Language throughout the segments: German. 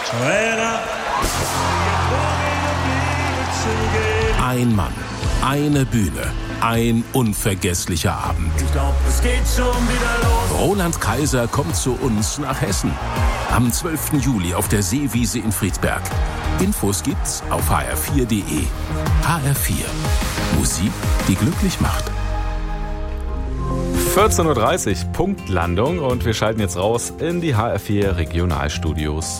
Ein Mann, eine Bühne, ein unvergesslicher Abend. Ich glaub, es geht schon wieder los. Roland Kaiser kommt zu uns nach Hessen. Am 12. Juli auf der Seewiese in Friedberg. Infos gibt's auf hr4.de. HR4. Musik, die glücklich macht. 14.30 Uhr, Punktlandung, und wir schalten jetzt raus in die HR4 Regionalstudios.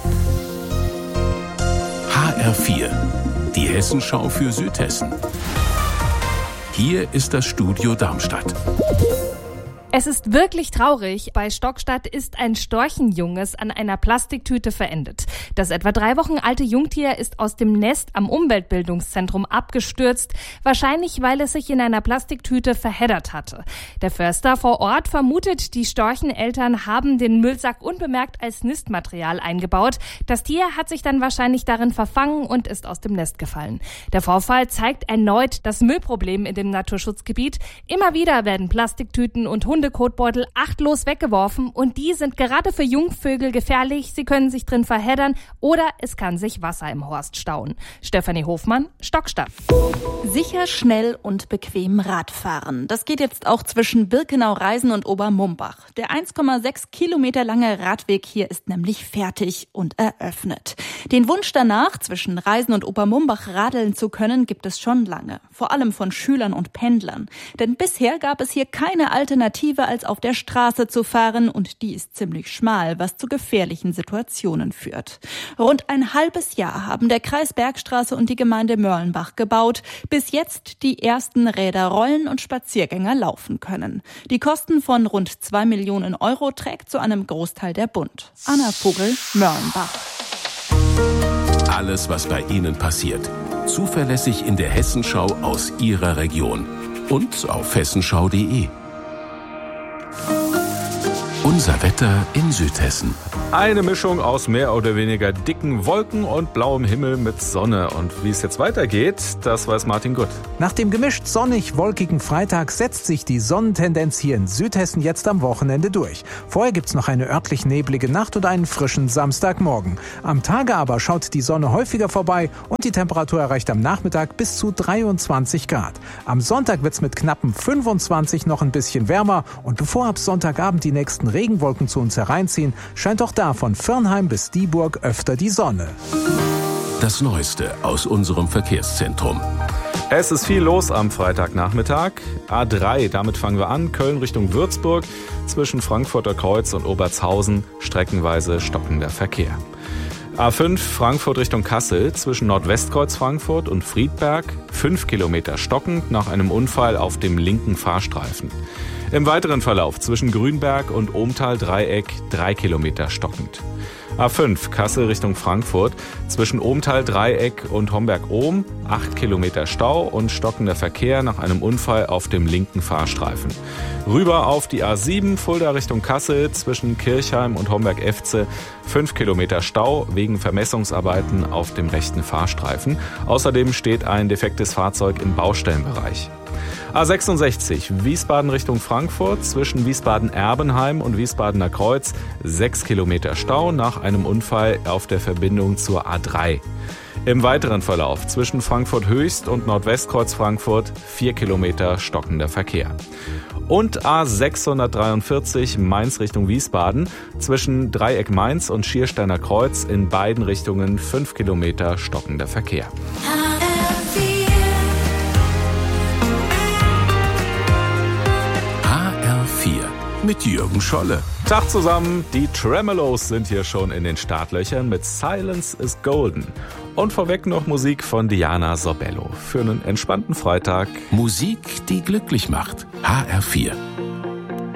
HR4, die Hessenschau für Südhessen. Hier ist das Studio Darmstadt. Es ist wirklich traurig. Bei Stockstadt ist ein Storchenjunges an einer Plastiktüte verendet. Das etwa 3 Wochen alte Jungtier ist aus dem Nest am Umweltbildungszentrum abgestürzt, wahrscheinlich weil es sich in einer Plastiktüte verheddert hatte. Der Förster vor Ort vermutet, die Storcheneltern haben den Müllsack unbemerkt als Nistmaterial eingebaut. Das Tier hat sich dann wahrscheinlich darin verfangen und ist aus dem Nest gefallen. Der Vorfall zeigt erneut das Müllproblem in dem Naturschutzgebiet. Immer wieder werden Plastiktüten und Hundekotbeutel achtlos weggeworfen, und die sind gerade für Jungvögel gefährlich. Sie können sich drin verheddern oder es kann sich Wasser im Horst stauen. Stefanie Hofmann, Stockstadt. Sicher, schnell und bequem Radfahren. Das geht jetzt auch zwischen Birkenau-Reisen und Obermumbach. Der 1,6 Kilometer lange Radweg hier ist nämlich fertig und eröffnet. Den Wunsch danach, zwischen Reisen und Obermumbach radeln zu können, gibt es schon lange. Vor allem von Schülern und Pendlern. Denn bisher gab es hier keine Alternative, als auf der Straße zu fahren, und die ist ziemlich schmal, was zu gefährlichen Situationen führt. Rund ein halbes Jahr haben der Kreis Bergstraße und die Gemeinde Mörlenbach gebaut, bis jetzt die ersten Räder rollen und Spaziergänger laufen können. Die Kosten von rund 2 Millionen Euro trägt zu einem Großteil der Bund. Anna Vogel, Mörlenbach. Alles, was bei Ihnen passiert, zuverlässig in der Hessenschau aus Ihrer Region und auf hessenschau.de. Unser Wetter in Südhessen. Eine Mischung aus mehr oder weniger dicken Wolken und blauem Himmel mit Sonne. Und wie es jetzt weitergeht, das weiß Martin Gutt. Nach dem gemischt sonnig-wolkigen Freitag setzt sich die Sonnentendenz hier in Südhessen jetzt am Wochenende durch. Vorher gibt's noch eine örtlich neblige Nacht und einen frischen Samstagmorgen. Am Tage aber schaut die Sonne häufiger vorbei und die Temperatur erreicht am Nachmittag bis zu 23 Grad. Am Sonntag wird's mit knappen 25 noch ein bisschen wärmer, und bevor ab Sonntagabend die nächsten Regenwolken zu uns hereinziehen, scheint auch da von Firnheim bis Dieburg öfter die Sonne. Das Neueste aus unserem Verkehrszentrum. Es ist viel los am Freitagnachmittag. A3, damit fangen wir an. Köln Richtung Würzburg. Zwischen Frankfurter Kreuz und Obertshausen streckenweise stockender Verkehr. A5 Frankfurt Richtung Kassel. Zwischen Nordwestkreuz Frankfurt und Friedberg 5 Kilometer stockend nach einem Unfall auf dem linken Fahrstreifen. Im weiteren Verlauf zwischen Grünberg und Ohmtal-Dreieck 3 Kilometer stockend. A5 Kassel Richtung Frankfurt. Zwischen Ohmtal-Dreieck und Homberg-Ohm 8 Kilometer Stau und stockender Verkehr nach einem Unfall auf dem linken Fahrstreifen. Rüber auf die A7 Fulda Richtung Kassel. Zwischen Kirchheim und Homberg-Efze 5 Kilometer Stau wegen Vermessungsarbeiten auf dem rechten Fahrstreifen. Außerdem steht ein defektes Fahrzeug im Baustellenbereich. A66 Wiesbaden Richtung Frankfurt. Zwischen Wiesbaden-Erbenheim und Wiesbadener Kreuz 6 Kilometer Stau nach einem Unfall auf der Verbindung zur A3. Im weiteren Verlauf zwischen Frankfurt Höchst und Nordwestkreuz Frankfurt 4 Kilometer stockender Verkehr. Und A643 Mainz Richtung Wiesbaden. Zwischen Dreieck Mainz und Schiersteiner Kreuz in beiden Richtungen 5 Kilometer stockender Verkehr. Mit Jürgen Scholle. Tag zusammen, die Tremelos sind hier schon in den Startlöchern mit Silence is Golden. Und vorweg noch Musik von Diana Sorbello für einen entspannten Freitag. Musik, die glücklich macht. HR4.